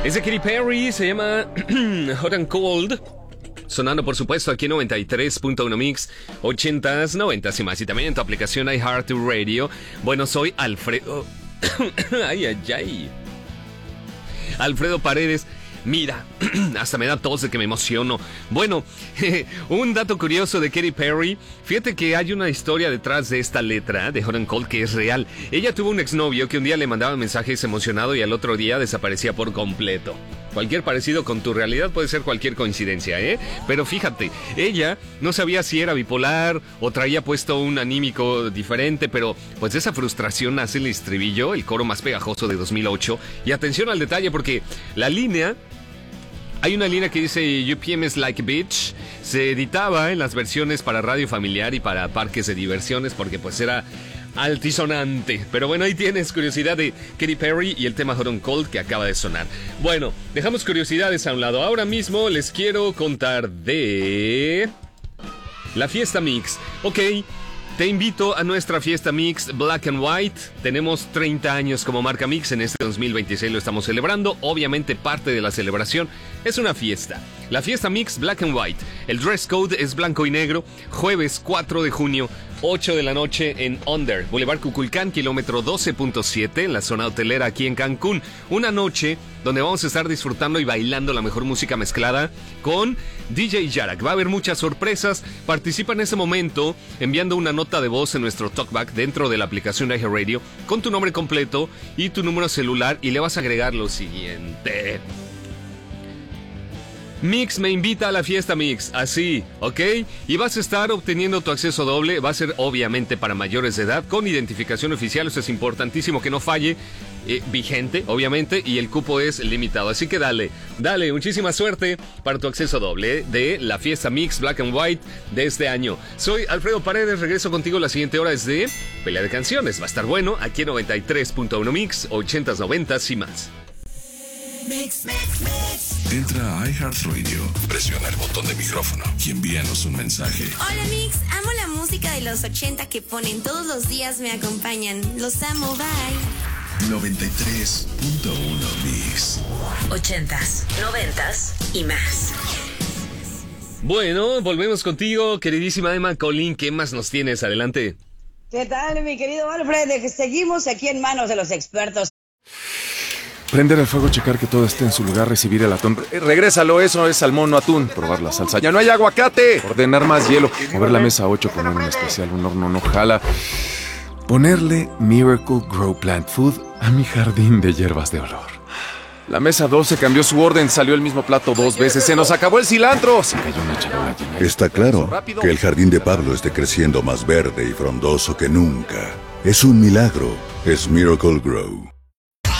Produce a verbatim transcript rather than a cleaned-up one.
Es de Katy Perry, se llama Hot and Cold. Sonando, por supuesto, aquí en noventa y tres punto uno Mix, ochentas, noventas y más. Y también en tu aplicación iHeartRadio. Bueno, soy Alfredo... ay, ay, ay. Alfredo Paredes. Mira, hasta me da tos de que me emociono. Bueno, un dato curioso de Katy Perry. Fíjate que hay una historia detrás de esta letra de Hot and Cold que es real. Ella tuvo un exnovio que un día le mandaba mensajes emocionado y al otro día desaparecía por completo. Cualquier parecido con tu realidad puede ser cualquier coincidencia, ¿eh? Pero fíjate, ella no sabía si era bipolar o traía puesto un anímico diferente, pero pues de esa frustración nace el estribillo, el coro más pegajoso de dos mil ocho. Y atención al detalle porque la línea... Hay una línea que dice U P M is like a bitch. Se editaba en las versiones para radio familiar y para parques de diversiones porque pues era altisonante. Pero bueno, ahí tienes curiosidad de Katy Perry y el tema Hot and Cold que acaba de sonar. Bueno, dejamos curiosidades a un lado. Ahora mismo les quiero contar de... la Fiesta Mix. Ok, te invito a nuestra Fiesta Mix Black and White. Tenemos treinta años como marca Mix. En este dos mil veintiséis lo estamos celebrando. Obviamente parte de la celebración es una fiesta. La Fiesta Mix Black and White. El dress code es blanco y negro. Jueves cuatro de junio, ocho de la noche en Under, Boulevard Cuculcán, kilómetro doce punto siete, en la zona hotelera aquí en Cancún. Una noche donde vamos a estar disfrutando y bailando la mejor música mezclada con D J Yarak. Va a haber muchas sorpresas. Participa en ese momento enviando una nota de voz en nuestro talkback dentro de la aplicación de iHeartRadio con tu nombre completo y tu número celular y le vas a agregar lo siguiente: Mix me invita a la Fiesta Mix, así, ¿ok? Y vas a estar obteniendo tu acceso doble. Va a ser obviamente para mayores de edad, con identificación oficial. Eso es importantísimo que no falle. Eh, vigente, obviamente, y el cupo es limitado. Así que dale, dale, muchísima suerte para tu acceso doble eh, de la Fiesta Mix Black and White de este año. Soy Alfredo Paredes, regreso contigo. La siguiente hora es de Pelea de Canciones. Va a estar bueno aquí en noventa y tres punto uno Mix, ochentas, noventas y más. Mix, mix, mix. Entra a iHeartRadio, presiona el botón de micrófono y envíanos un mensaje. Hola Mix, amo la música de los ochenta que ponen todos los días, me acompañan. Los amo, bye. noventa y tres punto uno Mix. Ochentas, noventas y más. Bueno, volvemos contigo, queridísima Emma Colín. ¿Qué más nos tienes? Adelante. ¿Qué tal, mi querido Alfred? Seguimos aquí en manos de los expertos. Prender el fuego, checar que todo esté en su lugar, recibir el atún. Eh, regrésalo, eso es salmón, no atún. Probar la salsa. ¡Ya no hay aguacate! Ordenar más hielo. Mover la mesa ocho, poner un especial, un horno no jala. Ponerle Miracle Grow Plant Food a mi jardín de hierbas de olor. La mesa doce cambió su orden, salió el mismo plato dos veces. ¡Se nos acabó el cilantro! Se cayó una charola llena. Está claro que el jardín de Pablo esté creciendo más verde y frondoso que nunca. Es un milagro. Es Miracle Grow.